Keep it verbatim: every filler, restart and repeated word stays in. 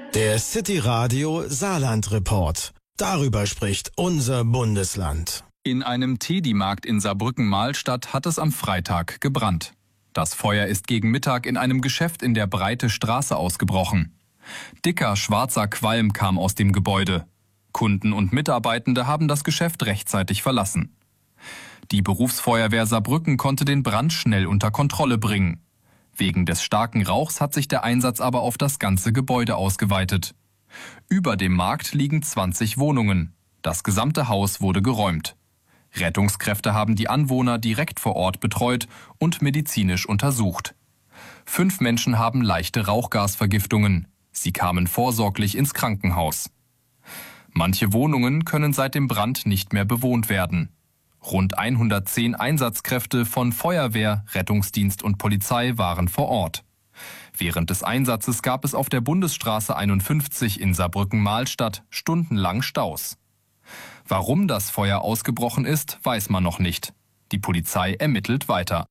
Der City Radio Saarland Report. Darüber spricht unser Bundesland. In einem Teddy-Markt in Saarbrücken-Mahlstadt hat es am Freitag gebrannt. Das Feuer ist gegen Mittag in einem Geschäft in der Breite Straße ausgebrochen. Dicker, schwarzer Qualm kam aus dem Gebäude. Kunden und Mitarbeitende haben das Geschäft rechtzeitig verlassen. Die Berufsfeuerwehr Saarbrücken konnte den Brand schnell unter Kontrolle bringen. Wegen des starken Rauchs hat sich der Einsatz aber auf das ganze Gebäude ausgeweitet. Über dem Markt liegen zwanzig Wohnungen. Das gesamte Haus wurde geräumt. Rettungskräfte haben die Anwohner direkt vor Ort betreut und medizinisch untersucht. Fünf Menschen haben leichte Rauchgasvergiftungen. Sie kamen vorsorglich ins Krankenhaus. Manche Wohnungen können seit dem Brand nicht mehr bewohnt werden. Rund hundertzehn Einsatzkräfte von Feuerwehr, Rettungsdienst und Polizei waren vor Ort. Während des Einsatzes gab es auf der Bundesstraße einundfünfzig in Saarbrücken-Mahlstadt stundenlang Staus. Warum das Feuer ausgebrochen ist, weiß man noch nicht. Die Polizei ermittelt weiter.